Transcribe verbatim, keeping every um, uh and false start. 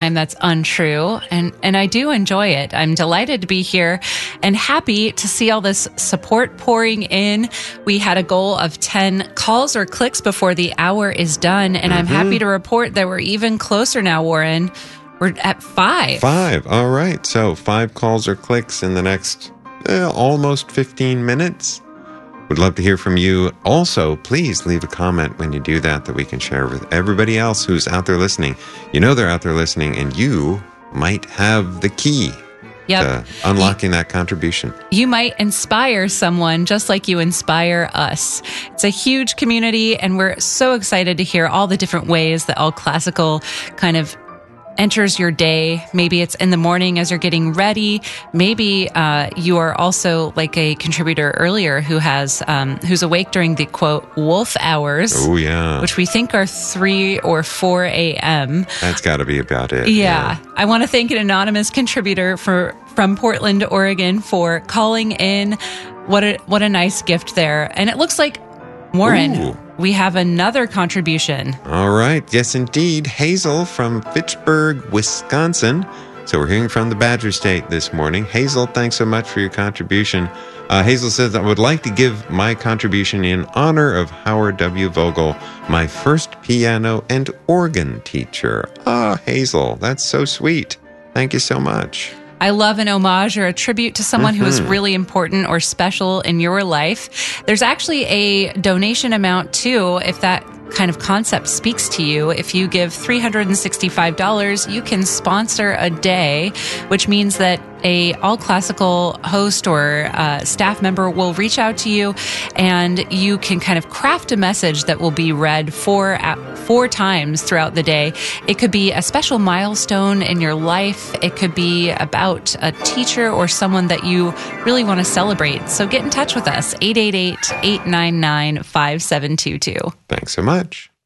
time that's untrue. And, and I do enjoy it. I'm delighted to be here and happy to see all this support pouring in. We had a goal of ten calls or clicks before the hour is done. And mm-hmm. I'm happy to report that we're even closer now, Warren. We're at five. Five. All right. So five calls or clicks in the next eh, almost fifteen minutes. Would love to hear from you. Also, please leave a comment when you do that that we can share with everybody else who's out there listening. You know they're out there listening, and you might have the key yep. to unlocking that contribution. You might inspire someone just like you inspire us. It's a huge community, and we're so excited to hear all the different ways that All Classical kind of enters your day. Maybe it's in the morning as you're getting ready. Maybe uh, you are also like a contributor earlier who has um, who's awake during the quote wolf hours. Oh yeah, which we think are three or four a.m. That's got to be about it. Yeah, yeah. I want to thank an anonymous contributor for from Portland, Oregon, for calling in. What a what a nice gift there, and it looks like Warren. Ooh. We have another contribution. All right. Yes, indeed. Hazel from Fitchburg, Wisconsin. So we're hearing from the Badger State this morning. Hazel, thanks so much for your contribution. Uh, Hazel says, I would like to give my contribution in honor of Howard W. Vogel, my first piano and organ teacher. Ah, Hazel, that's so sweet. Thank you so much. I love an homage or a tribute to someone mm-hmm. who is really important or special in your life. There's actually a donation amount too, if that kind of concept speaks to you. If you give three hundred sixty-five dollars, you can sponsor a day, which means that a All Classical host or uh, staff member will reach out to you, and you can kind of craft a message that will be read four uh, four times throughout the day. It could be a special milestone in your life. It could be about a teacher or someone that you really want to celebrate. So get in touch with us, eight eight eight, eight nine nine, five seven two two. Thanks so much.